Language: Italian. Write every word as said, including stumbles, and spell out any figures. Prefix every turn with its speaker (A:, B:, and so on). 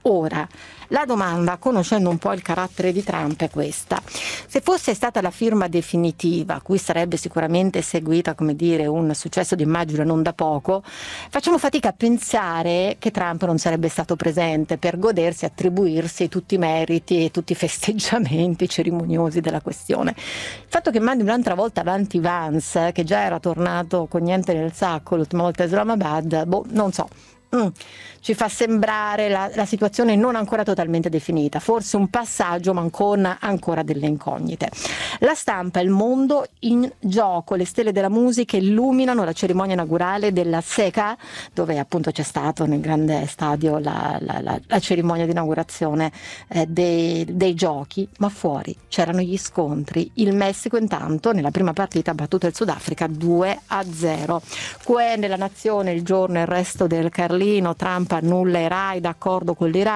A: Ora, la domanda, conoscendo un po' il carattere di Trump, è questa: se fosse stata la firma definitiva, a cui sarebbe sicuramente seguita, come dire, un successo di immagine non da poco, facciamo fatica a pensare che Trump non sarebbe stato presente per godersi, attribuirsi tutti i meriti e tutti i festeggiamenti cerimoniosi della questione. Il fatto che mandi un'altra volta avanti Vance, che già era tornato con niente nel sacco l'ultima volta a Islamabad, boh, non so. Mm. Ci fa sembrare la, la situazione non ancora totalmente definita, forse un passaggio ma con ancora delle incognite. La stampa e il mondo in gioco, le stelle della musica illuminano la cerimonia inaugurale della SECA, dove appunto c'è stato nel grande stadio la, la, la, la cerimonia di inaugurazione eh, dei, dei giochi, ma fuori c'erano gli scontri. Il Messico intanto nella prima partita ha battuto il Sudafrica due a zero. Qui nella nazione il giorno e il resto del Carlino, Trump annulla i R A I d'accordo con l'Iran.